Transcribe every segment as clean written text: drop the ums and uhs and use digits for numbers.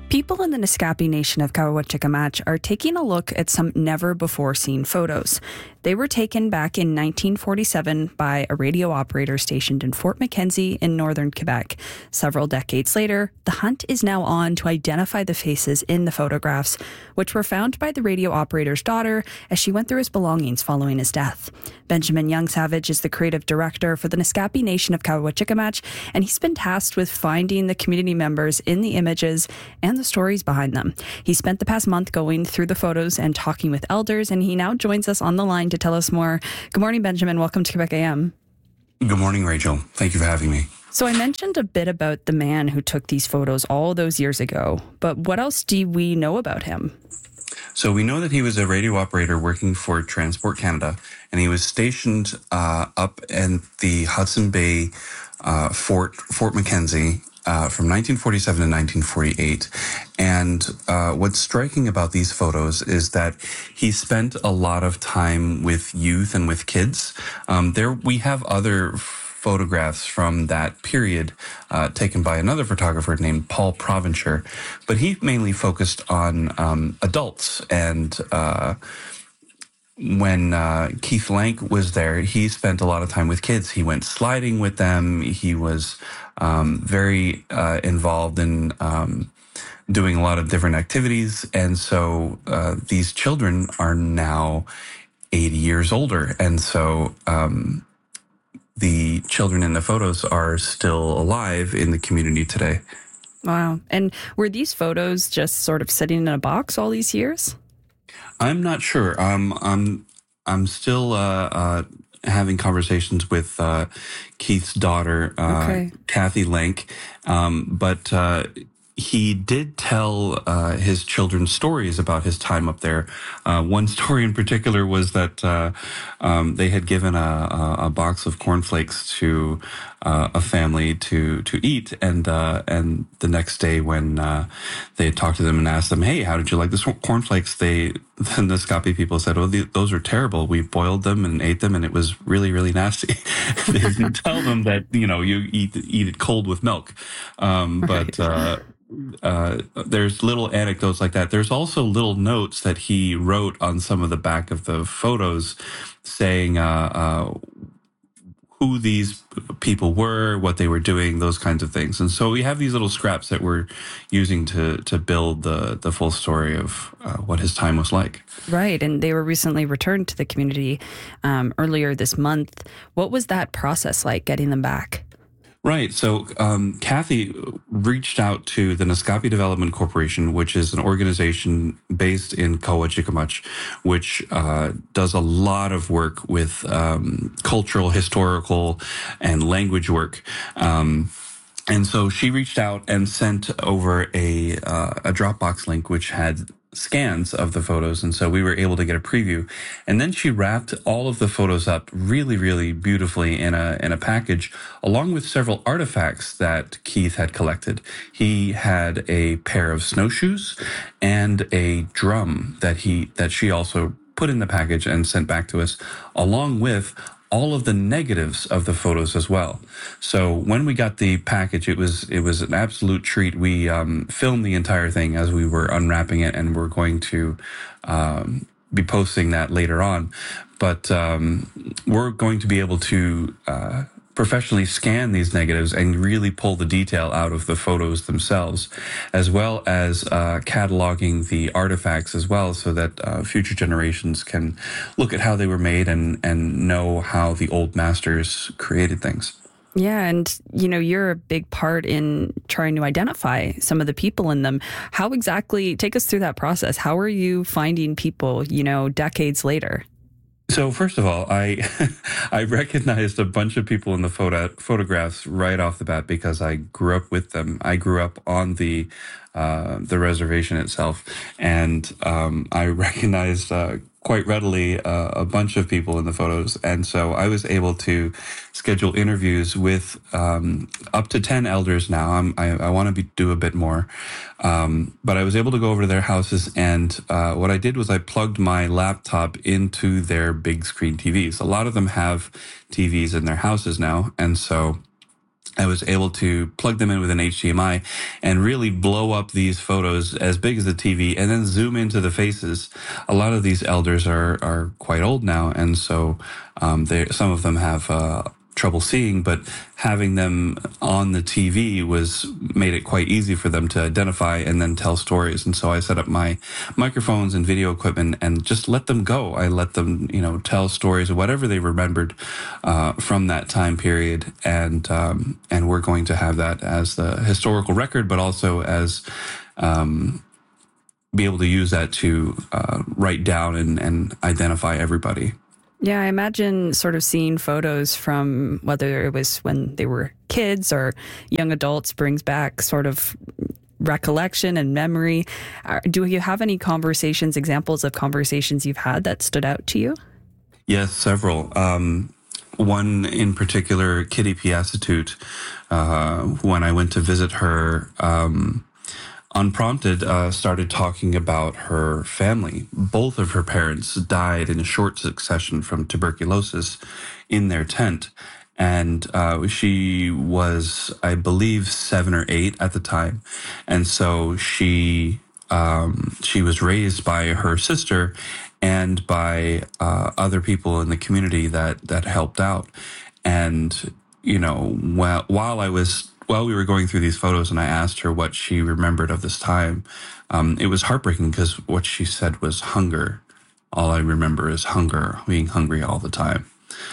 People in the Naskapi Nation of Kawachikamatch are taking a look at some never-before-seen photos. They were taken back in 1947 by a radio operator stationed in Fort Mackenzie in northern Quebec. Several decades later, the hunt is now on to identify the faces in the photographs, which were found by the radio operator's daughter as she went through his belongings following his death. Benjamin Young-Savage is the creative director for the Naskapi Nation of Kawachikamatch, and he's been tasked with finding the community members in the images and the stories behind them. He spent the past month going through the photos and talking with elders, and he now joins us on the line to tell us more. Good morning, Benjamin. Welcome to Quebec AM. Good morning, Rachel. Thank you for having me. So I mentioned a bit about the man who took these photos all those years ago, but what else do we know about him? So we know that he was a radio operator working for Transport Canada, and he was stationed up in the Hudson Bay Fort Mackenzie from 1947 to 1948. And what's striking about these photos is that he spent a lot of time with youth and with kids. We have other photographs from that period taken by another photographer named Paul Provencher, but he mainly focused on adults. And when Keith Lank was there, he spent a lot of time with kids. He went sliding with them. He was very involved in doing a lot of different activities. And so these children are now 80 years older. And so the children in the photos are still alive in the community today. Wow. And were these photos just sort of sitting in a box all these years? I'm not sure. I'm still having conversations with Keith's daughter, Kathy Lank, but he did tell his children stories about his time up there. One story in particular was that they had given a box of cornflakes to a family to eat, and the next day when they had talked to them and asked them, "Hey, how did you like the cornflakes?" The Naskapi people said, "Oh, those are terrible. We boiled them and ate them, and it was really, really nasty." They didn't tell them that you eat it cold with milk, but. There's little anecdotes like that. There's also little notes that he wrote on some of the back of the photos saying who these people were, what they were doing, those kinds of things. And so we have these little scraps that we're using to build the full story of what his time was like. Right. And they were recently returned to the community earlier this month. What was that process like, getting them back? Right. So Kathy reached out to the Naskapi Development Corporation, which is an organization based in Kawachikamatch, which does a lot of work with cultural, historical, and language work. And so she reached out and sent over a Dropbox link, which had scans of the photos, and so we were able to get a preview. And then she wrapped all of the photos up really, really beautifully in a package, along with several artifacts that Keith had collected. He had a pair of snowshoes and a drum that she also put in the package and sent back to us, along with all of the negatives of the photos as well. So when we got the package, it was an absolute treat. We filmed the entire thing as we were unwrapping it, and we're going to be posting that later on. But we're going to be able to professionally scan these negatives and really pull the detail out of the photos themselves, as well as cataloging the artifacts as well, so that future generations can look at how they were made and know how the old masters created things. Yeah, and you're a big part in trying to identify some of the people in them. How exactly, take us through that process. How are you finding people, decades later? So first of all, I recognized a bunch of people in the photographs right off the bat because I grew up with them. I grew up on the reservation itself, and I recognized quite readily a bunch of people in the photos. And so I was able to schedule interviews with up to 10 elders now. I want to do a bit more. But I was able to go over to their houses, and what I did was I plugged my laptop into their big screen TVs. A lot of them have TVs in their houses now, and so I was able to plug them in with an HDMI and really blow up these photos as big as the TV and then zoom into the faces. A lot of these elders are quite old now, and so some of them have trouble seeing, but having them on the TV made it quite easy for them to identify and then tell stories. And so I set up my microphones and video equipment and just let them go. I let them, tell stories of whatever they remembered from that time period, and we're going to have that as the historical record, but also as be able to use that to write down and identify everybody. Yeah, I imagine sort of seeing photos from whether it was when they were kids or young adults brings back sort of recollection and memory. Do you have any examples of conversations you've had that stood out to you? Yes, several. One in particular, Kitty Piasatut, when I went to visit her, unprompted, started talking about her family. Both of her parents died in short succession from tuberculosis in their tent. And she was, I believe, 7 or 8 at the time. And so she was raised by her sister and by other people in the community that helped out. And, while we were going through these photos and I asked her what she remembered of this time, it was heartbreaking because what she said was hunger. All I remember is hunger, being hungry all the time.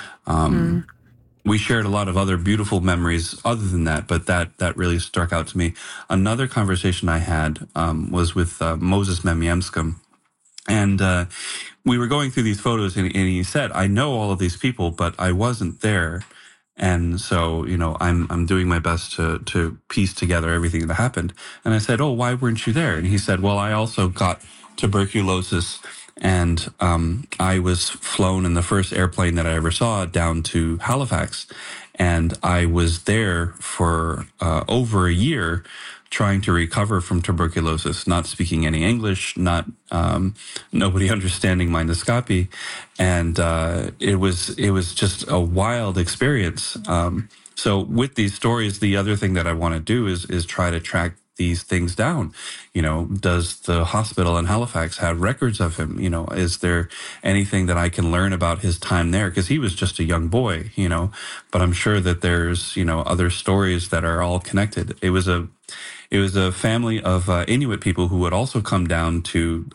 We shared a lot of other beautiful memories other than that, but that really struck out to me. Another conversation I had was with Moses Memyemskim. And we were going through these photos and he said, I know all of these people, but I wasn't there. And so, I'm doing my best to piece together everything that happened. And I said, oh, why weren't you there? And he said, well, I also got tuberculosis, and I was flown in the first airplane that I ever saw down to Halifax. And I was there for over a year trying to recover from tuberculosis, not speaking any English, nobody understanding my Naskapi. And it was just a wild experience. So with these stories, the other thing that I want to do is try to track these things down. Does the hospital in Halifax have records of him? Is there anything that I can learn about his time there? Because he was just a young boy, but I'm sure that there's, other stories that are all connected. It was a family of Inuit people who would also come down to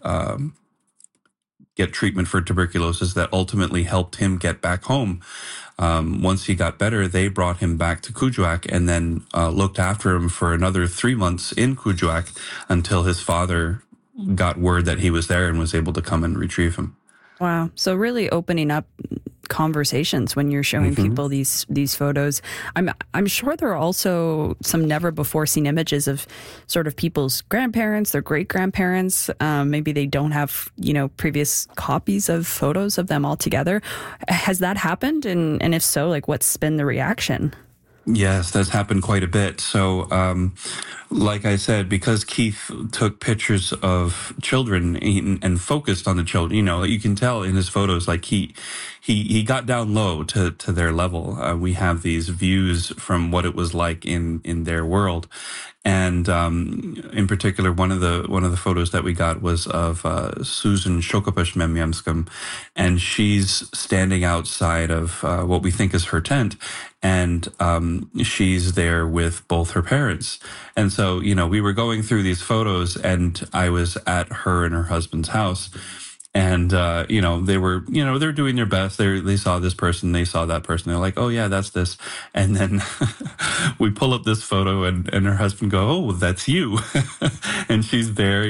get treatment for tuberculosis that ultimately helped him get back home. Once he got better, they brought him back to Kuujjuaq and then looked after him for another 3 months in Kuujjuaq until his father got word that he was there and was able to come and retrieve him. Wow. So really opening up conversations when you're showing people these photos. I'm sure there are also some never before seen images of sort of people's grandparents, their great grandparents. Maybe they don't have, previous copies of photos of them all together. Has that happened? And if so, what's been the reaction? Yes, that's happened quite a bit. So, like I said, because Keith took pictures of children and focused on the children, you can tell in his photos, he got down low to their level. We have these views from what it was like in their world. And in particular, one of the photos that we got was of Susan Shokopesh Memyemskim, and she's standing outside of what we think is her tent, and she's there with both her parents. And so, we were going through these photos, and I was at her and her husband's house. And, they were, they're doing their best. They saw this person, they saw that person. They're like, oh yeah, that's this. And then we pull up this photo and her husband go, oh, that's you. And she's there,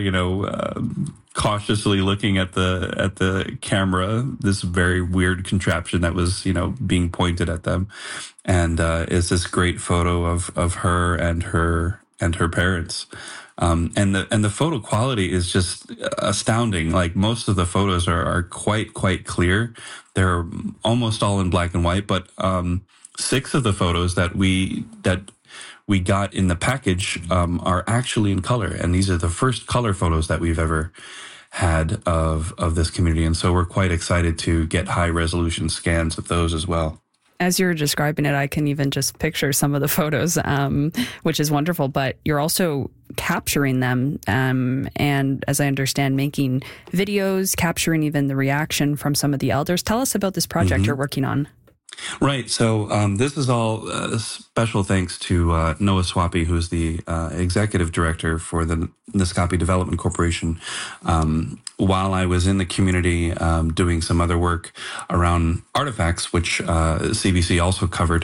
cautiously looking at the camera, this very weird contraption that was, being pointed at them. And, it's this great photo of her and her parents. And the photo quality is just astounding. Like most of the photos are quite clear. They're almost all in black and white, but 6 of the photos that we got in the package are actually in color, and these are the first color photos that we've ever had of this community. And so we're quite excited to get high resolution scans of those as well. As you're describing it, I can even just picture some of the photos, which is wonderful. But you're also capturing them, and as I understand, making videos, capturing even the reaction from some of the elders. Tell us about this project you're working on. Right. So this is all special thanks to Noah Swapi, who's the executive director for the Naskapi Development Corporation. While I was in the community doing some other work around artifacts, which CBC also covered,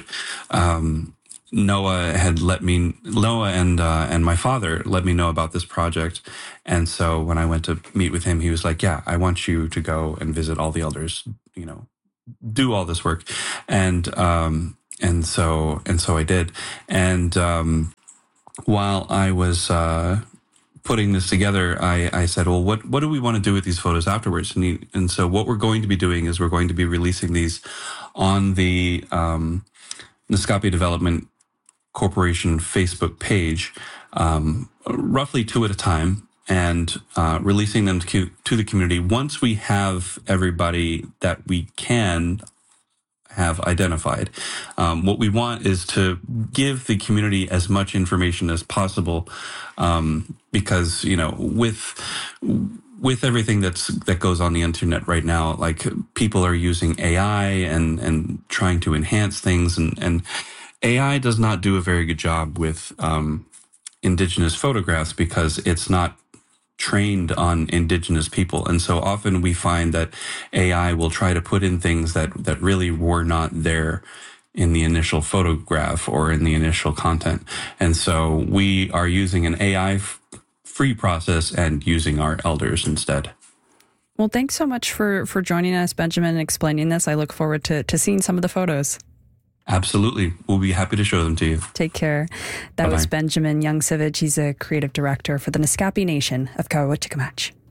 Noah and my father let me know about this project. And so when I went to meet with him, he was like, yeah, I want you to go and visit all the elders, do all this work. And so I did. And while I was putting this together, I said, well, what do we want to do with these photos afterwards? And so what we're going to be doing is we're going to be releasing these on the Naskapi Development Corporation Facebook page, roughly 2 at a time, and releasing them to the community once we have everybody that we can have identified. What we want is to give the community as much information as possible, because with everything that goes on the internet right now, like people are using AI and trying to enhance things, and AI does not do a very good job with Indigenous photographs because it's not trained on Indigenous people. And so often we find that AI will try to put in things that really were not there in the initial photograph or in the initial content. And so we are using an AI free process and using our elders instead. Well, thanks so much for joining us, Benjamin, and explaining this. I look forward to seeing some of the photos. Absolutely. We'll be happy to show them to you. Take care. That was Benjamin Youngsavage. He's a creative director for the Naskapi Nation of Kawa-Chikamach.